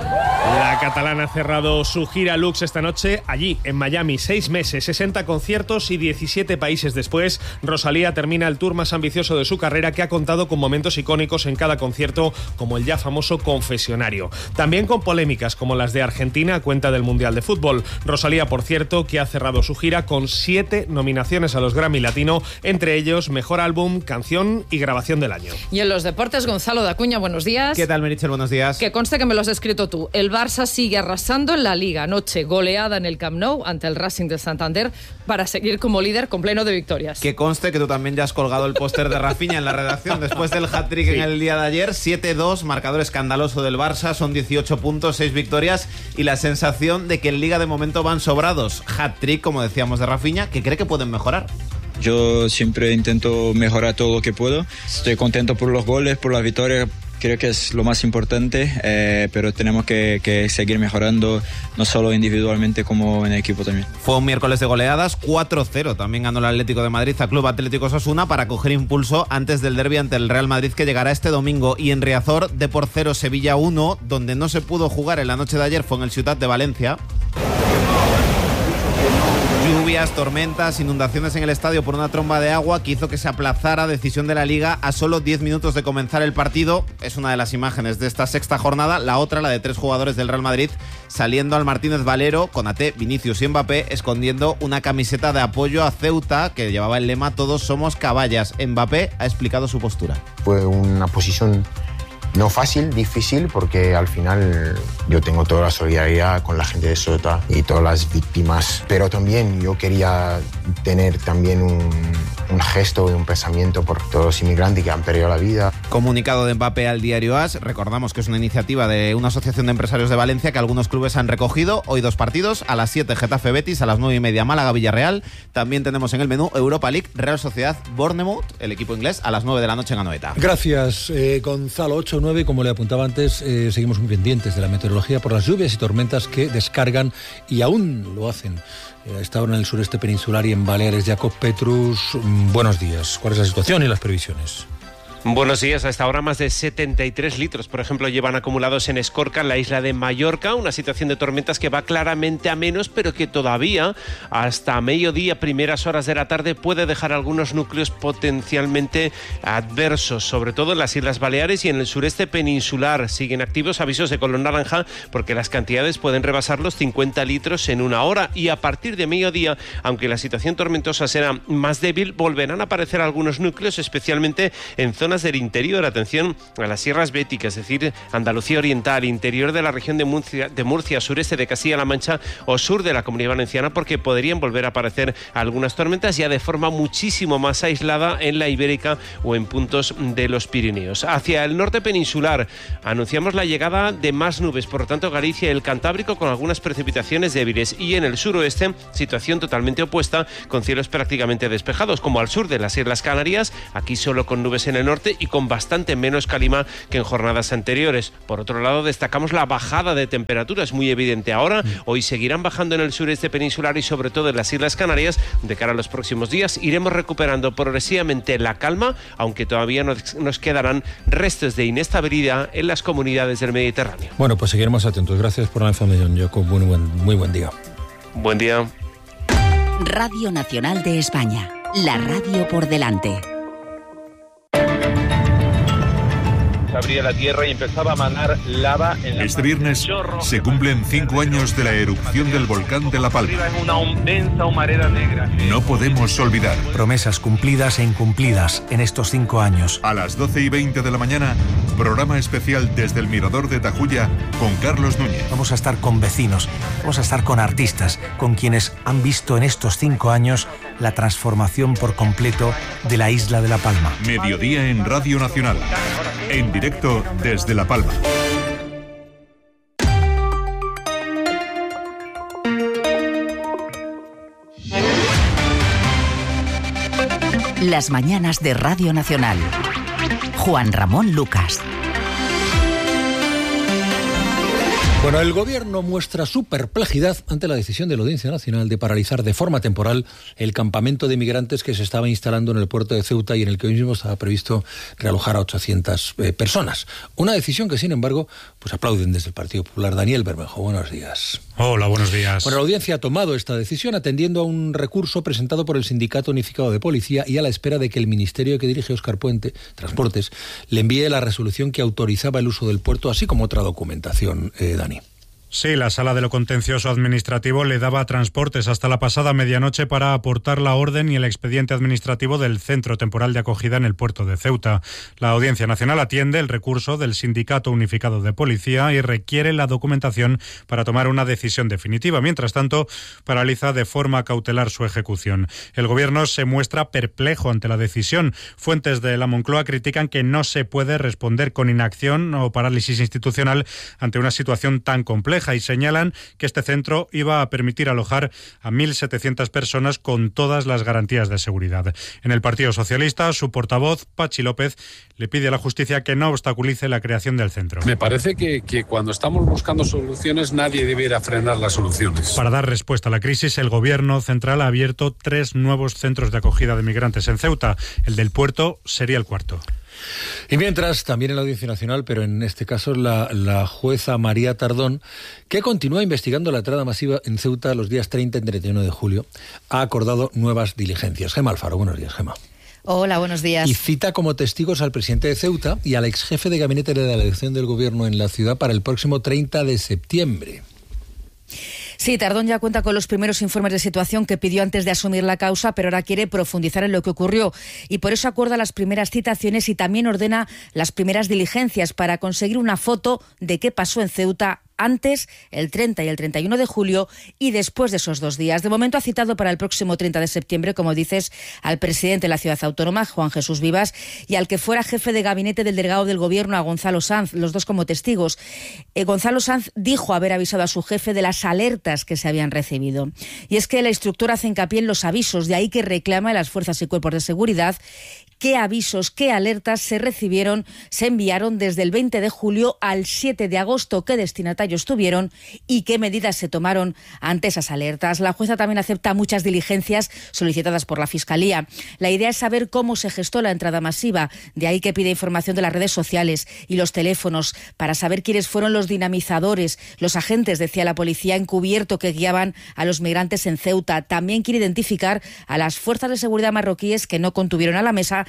La catalana ha cerrado su gira Lux esta noche allí, en Miami. 6 meses, 60 conciertos y 17 países después. Rosalía termina el tour más ambicioso de su carrera, que ha contado con momentos icónicos en cada concierto, como el ya famoso confesionario. También con polémicas como las de Argentina a cuenta del Mundial de Fútbol. Rosalía, por cierto, que ha cerrado su gira con 7 nominaciones a los Grammy Latino, entre ellos Mejor Álbum, Canción y Grabación del Año. Y en los deportes, Gonzalo Dacuña, buenos días. ¿Qué tal, Meritxell? Buenos días. Que conste que me lo has escrito tú. El Barça sigue arrasando en la Liga. Anoche goleada en el Camp Nou ante el Racing de Santander para seguir como líder con pleno de victorias. Que conste que tú también ya has colgado el póster de Rafinha en la redacción después del hat-trick en el día de ayer. 7-2, marcador escandaloso del Barça, son 18 puntos, 6 victorias y la sensación de que en Liga de momento van sobrados. Hat-trick, como decíamos, de Rafinha, que cree que pueden mejorar. Yo siempre intento mejorar todo lo que puedo. Estoy contento por los goles, por la victoria. Creo que es lo más importante, pero tenemos que seguir mejorando, no solo individualmente como en equipo también. Fue un miércoles de goleadas, 4-0. También ganó el Atlético de Madrid a Club Atlético Osasuna para coger impulso antes del derbi ante el Real Madrid, que llegará este domingo. Y en Riazor, Depor 0, Sevilla 1, donde no se pudo jugar en la noche de ayer fue en el Ciutat de Valencia. Lluvias, tormentas, inundaciones en el estadio por una tromba de agua que hizo que se aplazara, decisión de la Liga, a solo 10 minutos de comenzar el partido. Es una de las imágenes de esta sexta jornada. La otra, la de 3 jugadores del Real Madrid saliendo al Martínez Valero, Konaté, Vinicius y Mbappé, escondiendo una camiseta de apoyo a Ceuta que llevaba el lema "Todos somos caballas". Mbappé ha explicado su postura. Fue una posición no fácil, difícil, porque al final yo tengo toda la solidaridad con la gente de Ceuta y todas las víctimas, pero también yo quería tener también un gesto y un pensamiento por todos los inmigrantes que han perdido la vida. Comunicado de Mbappé al diario AS. Recordamos que es una iniciativa de una asociación de empresarios de Valencia que algunos clubes han recogido. Hoy 2 partidos, a las 7 Getafe Betis, a las 9:30 Málaga Villarreal. También tenemos en el menú Europa League, Real Sociedad Bournemouth, el equipo inglés, a las 9 de la noche en Anoeta. Gracias, Gonzalo. 8-9, como le apuntaba antes, seguimos muy pendientes de la meteorología por las lluvias y tormentas que descargan y aún lo hacen. Está ahora en el sureste peninsular y en Baleares. Jacob Petrus, buenos días. ¿Cuál es la situación y las previsiones? Buenos días. A esta hora más de 73 litros, por ejemplo, llevan acumulados en Escorca, en la isla de Mallorca, una situación de tormentas que va claramente a menos, pero que todavía hasta mediodía, primeras horas de la tarde, puede dejar algunos núcleos potencialmente adversos, sobre todo en las Islas Baleares y en el sureste peninsular. Siguen activos avisos de color naranja porque las cantidades pueden rebasar los 50 litros en una hora, y a partir de mediodía, aunque la situación tormentosa será más débil, volverán a aparecer algunos núcleos, especialmente en zonas zonas del interior. Atención a las sierras béticas, es decir, Andalucía Oriental, interior de la región de Murcia, sureste de Castilla-La Mancha o sur de la Comunidad Valenciana, porque podrían volver a aparecer algunas tormentas ya de forma muchísimo más aislada en la Ibérica o en puntos de los Pirineos. Hacia el norte peninsular anunciamos la llegada de más nubes, por lo tanto Galicia y el Cantábrico con algunas precipitaciones débiles, y en el suroeste situación totalmente opuesta con cielos prácticamente despejados, como al sur de las Islas Canarias, aquí solo con nubes en el norte y con bastante menos calima que en jornadas anteriores. Por otro lado, destacamos la bajada de temperaturas, muy evidente ahora. Hoy seguirán bajando en el sureste peninsular y sobre todo en las Islas Canarias. De cara a los próximos días iremos recuperando progresivamente la calma, aunque todavía nos quedarán restos de inestabilidad en las comunidades del Mediterráneo. Bueno, pues seguiremos atentos. Gracias por la información, Jacob. Muy buen día. Buen día. Radio Nacional de España. La radio por delante. Abría la tierra y empezaba a manar lava en la... Este viernes se cumplen 5 años de la erupción del volcán de La Palma. En una densa humareda negra. No podemos olvidar. Promesas cumplidas e incumplidas en estos 5 años. A las 12:20 de la mañana, programa especial desde el Mirador de Tajuya con Carlos Núñez. Vamos a estar con vecinos, vamos a estar con artistas, con quienes han visto en estos 5 años la transformación por completo de la isla de La Palma. Mediodía en Radio Nacional. En directo desde La Palma. Las mañanas de Radio Nacional. Juan Ramón Lucas. Bueno, el Gobierno muestra su perplejidad ante la decisión de la Audiencia Nacional de paralizar de forma temporal el campamento de migrantes que se estaba instalando en el puerto de Ceuta y en el que hoy mismo estaba previsto realojar a 800 personas. Una decisión que, sin embargo, pues aplauden desde el Partido Popular. Daniel Bermejo, buenos días. Hola, buenos días. Bueno, la Audiencia ha tomado esta decisión atendiendo a un recurso presentado por el Sindicato Unificado de Policía y a la espera de que el ministerio que dirige Óscar Puente, Transportes, le envíe la resolución que autorizaba el uso del puerto, así como otra documentación, Dani. Sí, la Sala de lo Contencioso Administrativo le daba a Transportes hasta la pasada medianoche para aportar la orden y el expediente administrativo del Centro Temporal de Acogida en el puerto de Ceuta. La Audiencia Nacional atiende el recurso del Sindicato Unificado de Policía y requiere la documentación para tomar una decisión definitiva. Mientras tanto, paraliza de forma cautelar su ejecución. El Gobierno se muestra perplejo ante la decisión. Fuentes de la Moncloa critican que no se puede responder con inacción o parálisis institucional ante una situación tan compleja y señalan que este centro iba a permitir alojar a 1.700 personas con todas las garantías de seguridad. En el Partido Socialista, su portavoz, Pachi López, le pide a la justicia que no obstaculice la creación del centro. Me parece que cuando estamos buscando soluciones, nadie debiera frenar las soluciones. Para dar respuesta a la crisis, el Gobierno central ha abierto 3 nuevos centros de acogida de migrantes en Ceuta. El del puerto sería el 4. Y mientras, también en la Audiencia Nacional, pero en este caso la jueza María Tardón, que continúa investigando la entrada masiva en Ceuta los días 30 y 31 de julio, ha acordado nuevas diligencias. Gema Alfaro, buenos días, Gema. Hola, buenos días. Y cita como testigos al presidente de Ceuta y al exjefe de gabinete de la delegación del Gobierno en la ciudad para el próximo 30 de septiembre. Sí, Tardón ya cuenta con los primeros informes de situación que pidió antes de asumir la causa, pero ahora quiere profundizar en lo que ocurrió y por eso acuerda las primeras citaciones y también ordena las primeras diligencias para conseguir una foto de qué pasó en Ceuta antes, el 30 y el 31 de julio y después de esos 2 días. De momento ha citado para el próximo 30 de septiembre, como dices, al presidente de la ciudad autónoma, Juan Jesús Vivas, y al que fuera jefe de gabinete del delegado del Gobierno, a Gonzalo Sanz, los dos como testigos. Gonzalo Sanz dijo haber avisado a su jefe de las alertas que se habían recibido. Y es que la instructora hace hincapié en los avisos, de ahí que reclama a las fuerzas y cuerpos de seguridad qué avisos, qué alertas se recibieron, se enviaron desde el 20 de julio al 7 de agosto, qué destinatarios tuvieron y qué medidas se tomaron ante esas alertas. La jueza también acepta muchas diligencias solicitadas por la Fiscalía. La idea es saber cómo se gestó la entrada masiva, de ahí que pide información de las redes sociales y los teléfonos para saber quiénes fueron los dinamizadores, los agentes, decía la policía, encubierto que guiaban a los migrantes en Ceuta. También quiere identificar a las fuerzas de seguridad marroquíes que no contuvieron a la masa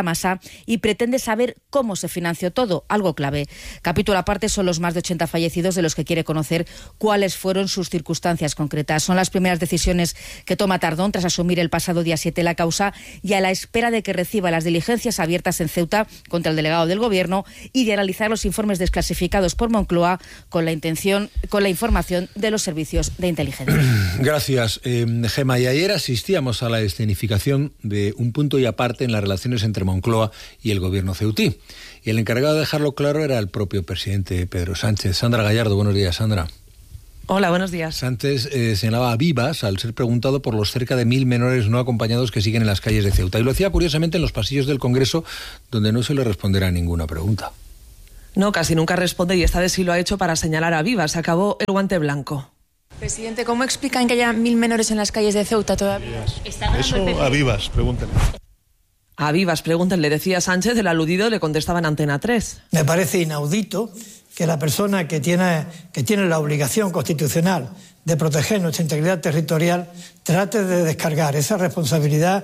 y pretende saber cómo se financió todo, algo clave. Capítulo aparte son los más de 80 fallecidos, de los que quiere conocer cuáles fueron sus circunstancias concretas. Son las primeras decisiones que toma Tardón tras asumir el pasado día 7 la causa y a la espera de que reciba las diligencias abiertas en Ceuta contra el delegado del Gobierno y de analizar los informes desclasificados por Moncloa con la información de los servicios de inteligencia. Gracias, Gema. Y ayer asistíamos a la escenificación de un punto y aparte en las relaciones entre Moncloa y el Gobierno ceutí. Y el encargado de dejarlo claro era el propio presidente Pedro Sánchez. Sandra Gallardo, buenos días, Sandra. Hola, buenos días. Sánchez señalaba a vivas al ser preguntado por los cerca de 1.000 menores no acompañados que siguen en las calles de Ceuta. Y lo hacía curiosamente en los pasillos del Congreso, donde no se le responderá ninguna pregunta. No, casi nunca responde y esta vez sí lo ha hecho para señalar a vivas. Acabó el guante blanco. Presidente, ¿cómo explican que haya 1.000 menores en las calles de Ceuta todavía? Eso a vivas, pregúntenle. A vivas, pregúntenle, decía Sánchez, el aludido le contestaba en Antena 3. Me parece inaudito que la persona que tiene la obligación constitucional de proteger nuestra integridad territorial trate de descargar esa responsabilidad.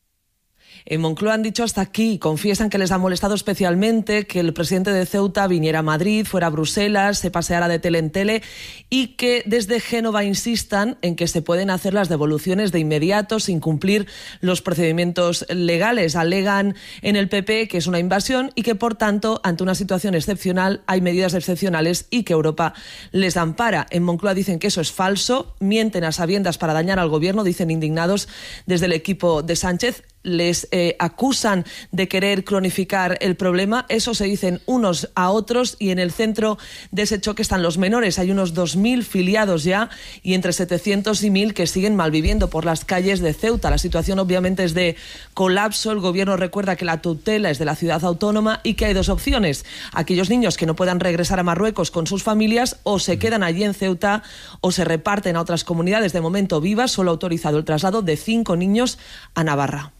En Moncloa han dicho hasta aquí, confiesan que les ha molestado especialmente que el presidente de Ceuta viniera a Madrid, fuera a Bruselas, se paseara de tele en tele y que desde Génova insistan en que se pueden hacer las devoluciones de inmediato sin cumplir los procedimientos legales. Alegan en el PP que es una invasión y que, por tanto, ante una situación excepcional hay medidas excepcionales y que Europa les ampara. En Moncloa dicen que eso es falso, mienten a sabiendas para dañar al Gobierno, dicen indignados desde el equipo de Sánchez. Les acusan de querer cronificar el problema, eso se dicen unos a otros y en el centro de ese choque están los menores. Hay unos 2.000 filiados ya y entre 700 y 1.000 que siguen malviviendo por las calles de Ceuta. La situación obviamente es de colapso. El Gobierno recuerda que la tutela es de la ciudad autónoma y que hay dos opciones. Aquellos niños que no puedan regresar a Marruecos con sus familias o se quedan allí en Ceuta o se reparten a otras comunidades. De momento Vivas solo ha autorizado el traslado de 5 niños a Navarra.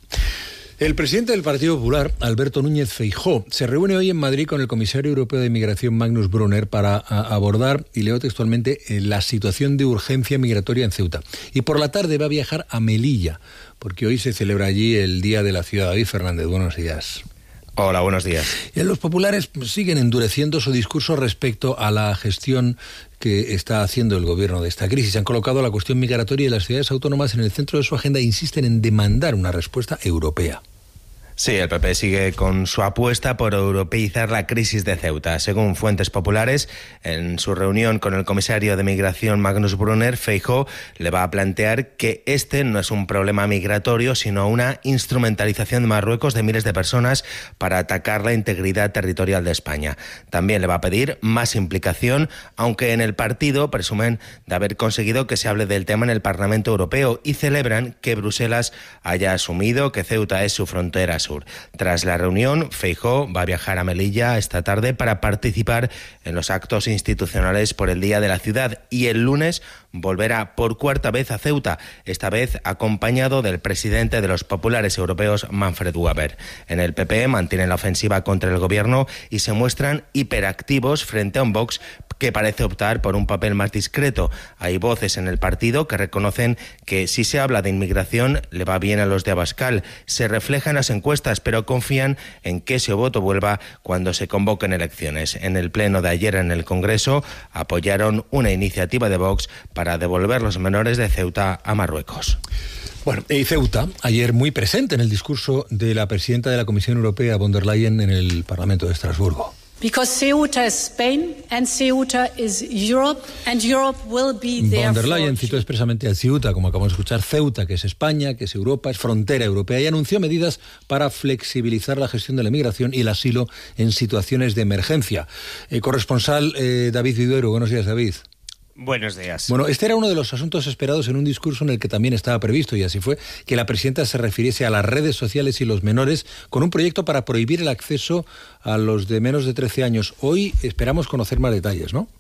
El presidente del Partido Popular, Alberto Núñez Feijóo, se reúne hoy en Madrid con el comisario europeo de Inmigración, Magnus Brunner, para abordar, y leo textualmente, la situación de urgencia migratoria en Ceuta. Y por la tarde va a viajar a Melilla, porque hoy se celebra allí el Día de la Ciudad. David Fernández, buenos días. Hola, buenos días. Los populares siguen endureciendo su discurso respecto a la gestión que está haciendo el Gobierno de esta crisis. Han colocado la cuestión migratoria y las ciudades autónomas en el centro de su agenda e insisten en demandar una respuesta europea. Sí, el PP sigue con su apuesta por europeizar la crisis de Ceuta. Según fuentes populares, en su reunión con el comisario de Migración Magnus Brunner, Feijóo le va a plantear que este no es un problema migratorio, sino una instrumentalización de Marruecos de miles de personas para atacar la integridad territorial de España. También le va a pedir más implicación, aunque en el partido presumen de haber conseguido que se hable del tema en el Parlamento Europeo y celebran que Bruselas haya asumido que Ceuta es su frontera sur. Tras la reunión, Feijóo va a viajar a Melilla esta tarde para participar en los actos institucionales por el Día de la Ciudad y el lunes volverá por cuarta vez a Ceuta, esta vez acompañado del presidente de los populares europeos, Manfred Weber. En el PP mantienen la ofensiva contra el Gobierno y se muestran hiperactivos frente a un Vox que parece optar por un papel más discreto. Hay voces en el partido que reconocen que si se habla de inmigración le va bien a los de Abascal. Se refleja en las encuestas, pero confían en que ese voto vuelva cuando se convoquen elecciones. En el pleno de ayer en el Congreso apoyaron una iniciativa de Vox para devolver los menores de Ceuta a Marruecos. Bueno, y Ceuta, ayer muy presente en el discurso de la presidenta de la Comisión Europea, von der Leyen, en el Parlamento de Estrasburgo. Because Ceuta is Spain and Ceuta is Europe and Europe will be there. Von der Leyen citó expresamente a Ceuta, como acabamos de escuchar, Ceuta, que es España, que es Europa, es frontera europea, y anunció medidas para flexibilizar la gestión de la migración y el asilo en situaciones de emergencia. Corresponsal David Viduero, buenos días, David. Buenos días. Bueno, este era uno de los asuntos esperados en un discurso en el que también estaba previsto, y así fue, que la presidenta se refiriese a las redes sociales y los menores con un proyecto para prohibir el acceso a los de menos de 13 años. Hoy esperamos conocer más detalles, ¿no?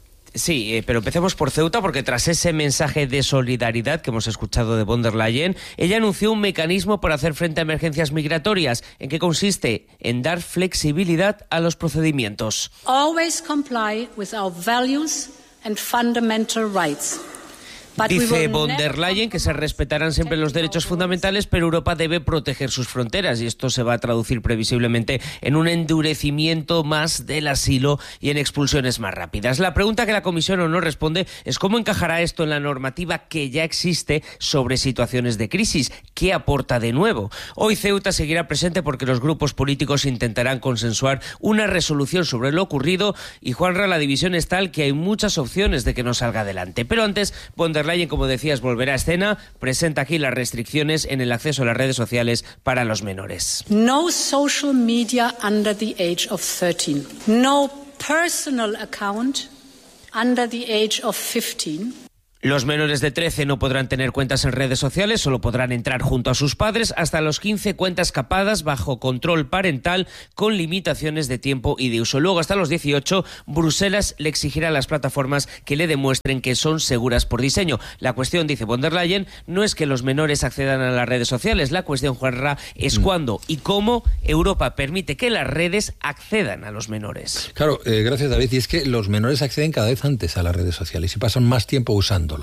Sí, pero empecemos por Ceuta, porque tras ese mensaje de solidaridad que hemos escuchado de von der Leyen, ella anunció un mecanismo para hacer frente a emergencias migratorias. ¿En qué consiste? En dar flexibilidad a los procedimientos. Always comply with our values and fundamental rights. Dice von der Leyen que se respetarán siempre los derechos fundamentales, pero Europa debe proteger sus fronteras y esto se va a traducir previsiblemente en un endurecimiento más del asilo y en expulsiones más rápidas. La pregunta que la Comisión no responde es cómo encajará esto en la normativa que ya existe sobre situaciones de crisis. ¿Qué aporta de nuevo? Hoy Ceuta seguirá presente porque los grupos políticos intentarán consensuar una resolución sobre lo ocurrido y, Juanra, la división es tal que hay muchas opciones de que no salga adelante. Pero antes, von der Leyen, como decías, volverá a escena, presenta aquí las restricciones en el acceso a las redes sociales para los menores. No social media under the age of 13. No personal account under the age of 15. Los menores de 13 no podrán tener cuentas en redes sociales, solo podrán entrar junto a sus padres. Hasta los 15 cuentas capadas bajo control parental con limitaciones de tiempo y de uso. Luego, hasta los 18, Bruselas le exigirá a las plataformas que le demuestren que son seguras por diseño. La cuestión, dice von der Leyen, no es que los menores accedan a las redes sociales. La cuestión, Juanra, es cuándo y cómo Europa permite que las redes accedan a los menores. Claro, gracias, David. Y es que los menores acceden cada vez antes a las redes sociales y pasan más tiempo usando.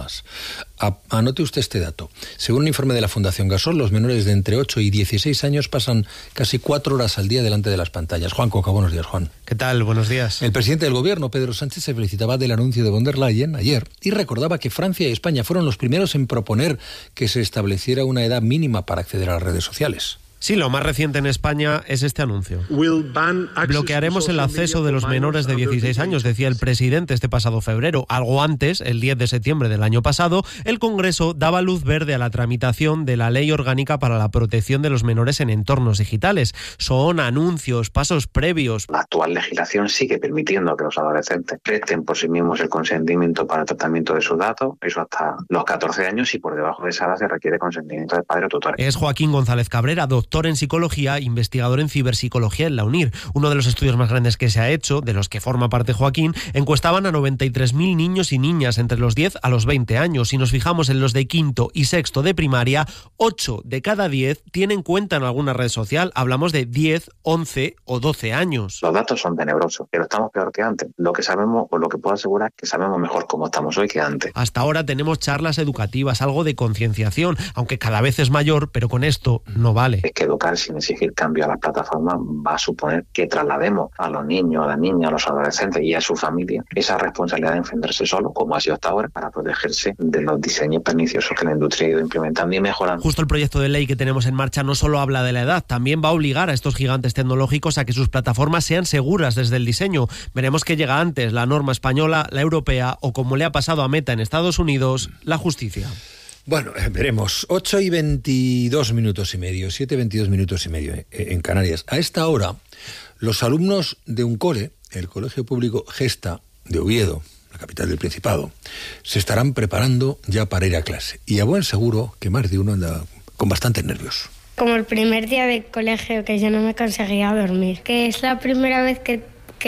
Anote usted este dato. Según un informe de la Fundación Gasol, los menores de entre 8 y 16 años pasan casi 4 horas al día delante de las pantallas. Juan Coca, buenos días, Juan. ¿Qué tal? Buenos días. El presidente del gobierno, Pedro Sánchez, se felicitaba del anuncio de von der Leyen ayer y recordaba que Francia y España fueron los primeros en proponer que se estableciera una edad mínima para acceder a las redes sociales. Sí, lo más reciente en España es este anuncio. Bloquearemos el acceso de los menores de 16 años, decía el presidente este pasado febrero. Algo antes, el 10 de septiembre del año pasado, el Congreso daba luz verde a la tramitación de la Ley Orgánica para la Protección de los Menores en Entornos Digitales. Son anuncios, pasos previos. La actual legislación sigue permitiendo que los adolescentes presten por sí mismos el consentimiento para el tratamiento de sus datos, eso hasta los 14 años, y por debajo de esa edad se requiere consentimiento del padre o tutor. Es Joaquín González Cabrera, doctor en psicología, investigador en ciberpsicología en la UNIR. Uno de los estudios más grandes que se ha hecho, de los que forma parte Joaquín, encuestaban a 93.000 niños y niñas entre los 10 a los 20 años. Si nos fijamos en los de quinto y sexto de primaria, 8 de cada 10 tienen cuenta en alguna red social. Hablamos de 10, 11 o 12 años. Los datos son tenebrosos, pero estamos peor que antes. Lo que sabemos, o lo que puedo asegurar, que sabemos mejor cómo estamos hoy que antes. Hasta ahora tenemos charlas educativas, algo de concienciación, aunque cada vez es mayor, pero con esto no vale. Es que educar sin exigir cambio a las plataformas va a suponer que traslademos a los niños, a las niñas, a los adolescentes y a su familia esa responsabilidad de defenderse solo, como ha sido hasta ahora, para protegerse de los diseños perniciosos que la industria ha ido implementando y mejorando. Justo el proyecto de ley que tenemos en marcha no solo habla de la edad, también va a obligar a estos gigantes tecnológicos a que sus plataformas sean seguras desde el diseño. Veremos qué llega antes, la norma española, la europea o, como le ha pasado a Meta en Estados Unidos, la justicia. Bueno, veremos. 8 y 22 minutos y medio, 7 y 22 minutos y medio en Canarias. A esta hora, los alumnos de un cole, el Colegio Público Gesta de Oviedo, la capital del Principado, se estarán preparando ya para ir a clase. Y a buen seguro que más de uno anda con bastantes nervios. Como el primer día de colegio, que yo no me conseguía dormir. Que es la primera vez que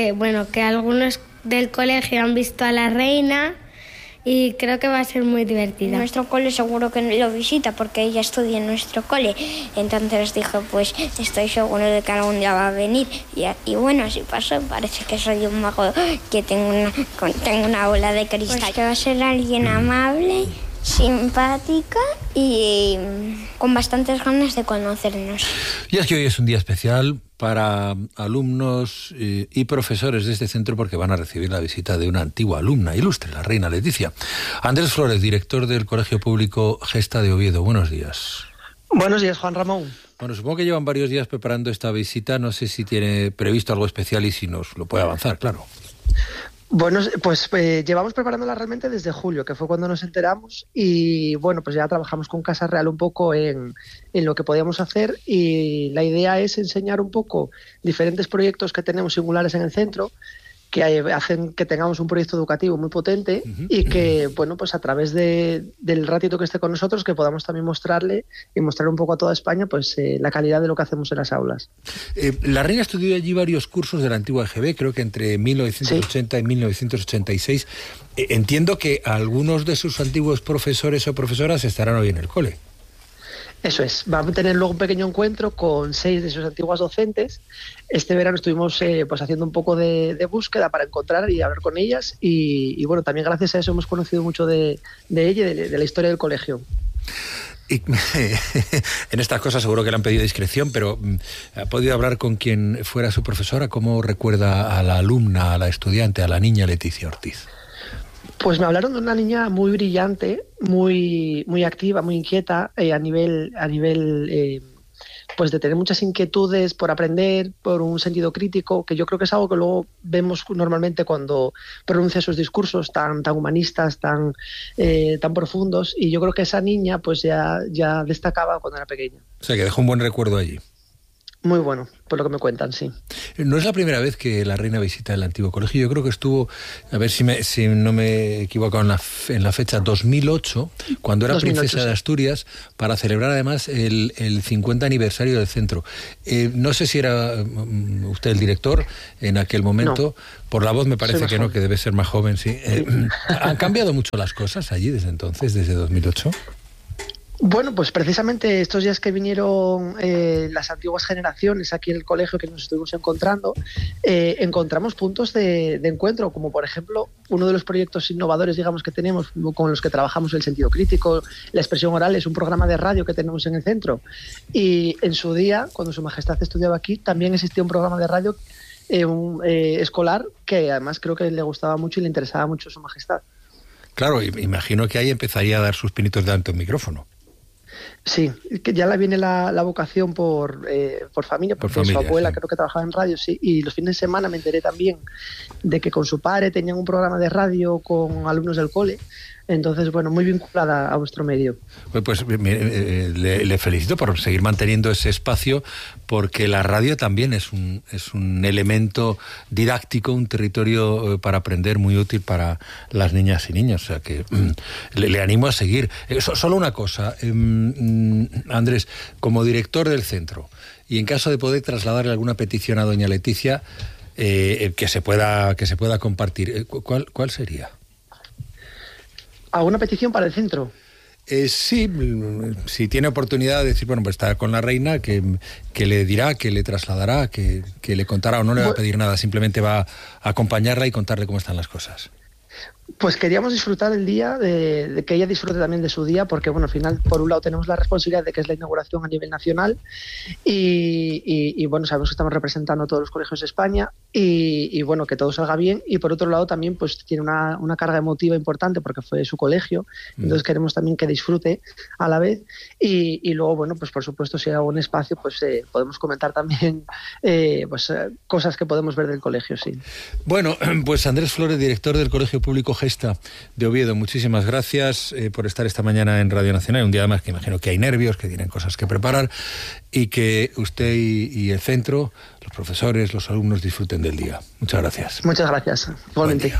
algunos del colegio han visto a la reina. Y creo que va a ser muy divertida. Nuestro cole seguro que lo visita porque ella estudia en nuestro cole. Entonces dijo, pues estoy seguro de que algún día va a venir. Y bueno, si pasó, parece que soy un mago que tengo una bola de cristal. Pues que va a ser alguien amable, simpática y con bastantes ganas de conocernos. Y es que hoy es un día especial para alumnos y profesores de este centro porque van a recibir la visita de una antigua alumna ilustre, la reina Leticia. Andrés Flores, director del Colegio Público Gesta de Oviedo. Buenos días. Buenos días, Juan Ramón. Bueno, supongo que llevan varios días preparando esta visita. No sé si tiene previsto algo especial y si nos lo puede avanzar, claro. Bueno, pues llevamos preparándola realmente desde julio, que fue cuando nos enteramos, y bueno, pues ya trabajamos con Casa Real un poco en lo que podíamos hacer, y la idea es enseñar un poco diferentes proyectos que tenemos singulares en el centro, que hacen que tengamos un proyecto educativo muy potente y que, bueno, pues a través del ratito que esté con nosotros, que podamos también mostrarle y mostrar un poco a toda España pues la calidad de lo que hacemos en las aulas. La reina estudió allí varios cursos de la antigua EGB, creo que entre 1980 y 1986. Entiendo que algunos de sus antiguos profesores o profesoras estarán hoy en el cole. Eso es, va a tener luego un pequeño encuentro con 6 de sus antiguas docentes. Este verano estuvimos pues haciendo un poco de búsqueda para encontrar y hablar con ellas y bueno, también gracias a eso hemos conocido mucho de ella y de la historia del colegio. Y en estas cosas seguro que le han pedido discreción, pero ¿ha podido hablar con quien fuera su profesora? ¿Cómo recuerda a la alumna, a la estudiante, a la niña Leticia Ortiz? Pues me hablaron de una niña muy brillante, muy activa, muy inquieta, a nivel pues de tener muchas inquietudes por aprender, por un sentido crítico, que yo creo que es algo que luego vemos normalmente cuando pronuncia sus discursos tan humanistas, tan profundos, y yo creo que esa niña pues ya destacaba cuando era pequeña. O sea, que dejó un buen recuerdo allí. Muy bueno, por lo que me cuentan, sí. No es la primera vez que la reina visita el antiguo colegio. Yo creo que estuvo, a ver si no me he equivocado en la fecha, 2008, cuando era 2008, princesa de Asturias, para celebrar además el 50 aniversario del centro. No sé si era usted el director en aquel momento. No. Por la voz me parece que no, que debe ser más joven, sí. ¿Han cambiado mucho las cosas allí desde entonces, desde 2008? Bueno, pues precisamente estos días que vinieron las antiguas generaciones aquí en el colegio que nos estuvimos encontrando, encontramos puntos de encuentro, como por ejemplo uno de los proyectos innovadores, digamos, que tenemos, con los que trabajamos el sentido crítico, la expresión oral, es un programa de radio que tenemos en el centro. Y en su día, cuando Su Majestad estudiaba aquí, también existía un programa de radio escolar que además creo que le gustaba mucho y le interesaba mucho a Su Majestad. Claro, imagino que ahí empezaría a dar sus pinitos de ante un micrófono. Sí, que ya le viene la vocación por familia, porque su abuela sí, creo que trabajaba en radio, sí, y los fines de semana me enteré también de que con su padre tenían un programa de radio con alumnos del cole. Entonces, bueno, muy vinculada a vuestro medio. Pues le felicito por seguir manteniendo ese espacio, porque la radio también es un elemento didáctico, un territorio para aprender muy útil para las niñas y niños. O sea que le animo a seguir. Solo una cosa, Andrés, como director del centro, y en caso de poder trasladarle alguna petición a doña Leticia, que se pueda compartir, ¿cuál sería? ¿Alguna petición para el centro? Sí, si tiene oportunidad de decir, bueno, pues está con la reina, que le dirá, que le trasladará, que le contará, o no le va a pedir nada, simplemente va a acompañarla y contarle cómo están las cosas. Pues queríamos disfrutar el día, de que ella disfrute también de su día, porque bueno, al final, por un lado tenemos la responsabilidad de que es la inauguración a nivel nacional y bueno, sabemos que estamos representando a todos los colegios de España y bueno, que todo salga bien, y por otro lado también pues tiene una carga emotiva importante porque fue su colegio, entonces queremos también que disfrute a la vez y luego bueno, pues por supuesto si hay algún espacio pues podemos comentar también cosas que podemos ver del colegio, sí. Bueno, pues Andrés Flores, director del Colegio Público Gesta de Oviedo, muchísimas gracias por estar esta mañana en Radio Nacional, un día además que imagino que hay nervios, que tienen cosas que preparar y que usted y el centro, los profesores, los alumnos disfruten del día. Muchas gracias. Muchas gracias. Igualmente.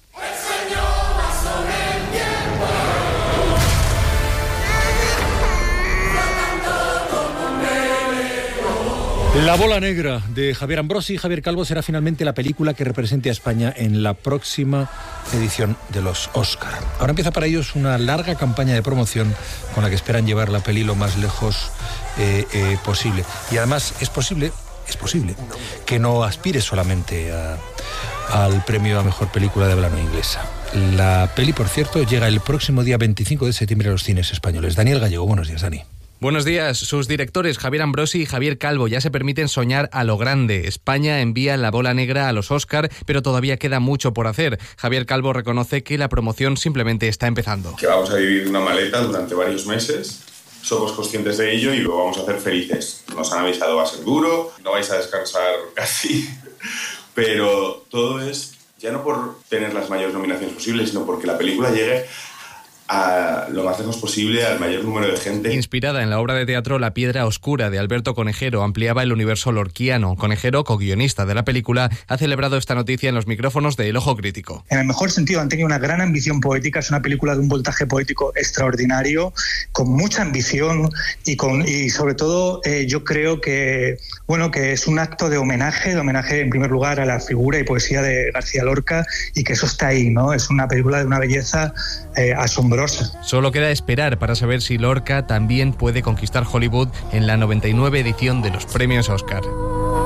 La bola negra de Javier Ambrosi y Javier Calvo será finalmente la película que represente a España en la próxima edición de los Oscar. Ahora empieza para ellos una larga campaña de promoción con la que esperan llevar la peli lo más lejos posible. Y además es posible que no aspire solamente al premio a mejor película de habla no inglesa. La peli, por cierto, llega el próximo día 25 de septiembre a los cines españoles. Daniel Gallego, buenos días, Dani. Buenos días. Sus directores Javier Ambrosi y Javier Calvo ya se permiten soñar a lo grande. España envía la bola negra a los Oscar, pero todavía queda mucho por hacer. Javier Calvo reconoce que la promoción simplemente está empezando. Que vamos a vivir una maleta durante varios meses. Somos conscientes de ello y lo vamos a hacer felices. Nos han avisado, va a ser duro, no vais a descansar casi, pero todo es ya no por tener las mayores nominaciones posibles, sino porque la película llegue a lo más lejos posible al mayor número de gente. Inspirada en la obra de teatro La piedra oscura de Alberto Conejero, ampliaba el universo lorquiano. Conejero, co-guionista de la película, ha celebrado esta noticia en los micrófonos de El Ojo Crítico. En el mejor sentido, han tenido una gran ambición poética. Es una película de un voltaje poético extraordinario, con mucha ambición y sobre todo yo creo que es un acto de homenaje en primer lugar a la figura y poesía de García Lorca, y que eso está ahí, ¿no? Es una película de una belleza asombrosa. Solo queda esperar para saber si Lorca también puede conquistar Hollywood en la 99 edición de los premios Oscar.